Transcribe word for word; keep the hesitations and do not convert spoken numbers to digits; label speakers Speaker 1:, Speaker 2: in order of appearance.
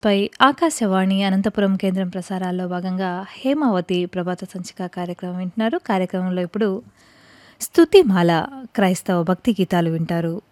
Speaker 1: పై ఆకాశవాణి అనంతపురం కేంద్రం ప్రసారాల్లో భాగంగా హేమావతి ప్రభాత సంచిక కార్యక్రమం వింటున్నారు. కార్యక్రమంలో ఇప్పుడు స్తుతిమాల క్రైస్తవ భక్తి గీతాలు వింటారు.